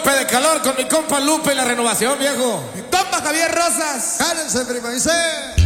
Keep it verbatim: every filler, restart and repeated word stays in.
golpe de calor con mi compa Lupe y la renovación, viejo. Mi compa Javier Rosas. Jálense, prima, dice.